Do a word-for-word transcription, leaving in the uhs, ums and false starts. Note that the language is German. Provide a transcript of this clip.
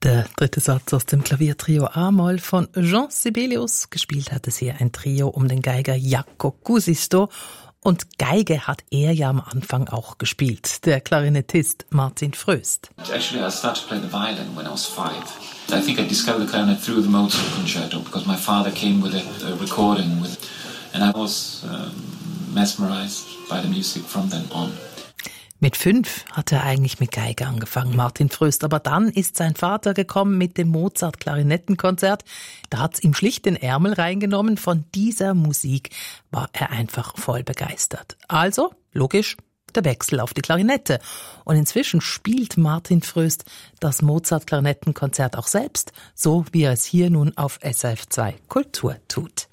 Der dritte Satz aus dem Klaviertrio A-Moll von Jean Sibelius. Gespielt hat es hier ein Trio um den Geiger Jaakko Kuusisto. Und Geige hat er ja am Anfang auch gespielt, der Klarinettist Martin Fröst. Actually, I started to play the violin when I was five. I think I discovered the clarinet through the Mozart concerto because my father came with a, a recording with, and I was um, mesmerized by the music from then on. Mit fünf hat er eigentlich mit Geige angefangen, Martin Fröst. Aber dann ist sein Vater gekommen mit dem Mozart-Klarinettenkonzert. Da hat's ihm schlicht den Ärmel reingenommen. Von dieser Musik war er einfach voll begeistert. Also, logisch, der Wechsel auf die Klarinette. Und inzwischen spielt Martin Fröst das Mozart-Klarinettenkonzert auch selbst, so wie er es hier nun auf S R F zwei Kultur tut.